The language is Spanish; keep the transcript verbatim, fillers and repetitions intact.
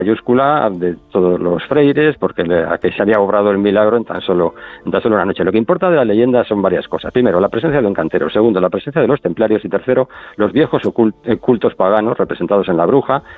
mayúscula de todos los freires, porque le, a que se había obrado el milagro en tan solo en tan solo una noche. Lo que importa de la leyenda son varias cosas. Primero, la presencia de un cantero. Segundo, la presencia de los templarios. Y tercero, los viejos ocult- cultos paganos representados en la bruja,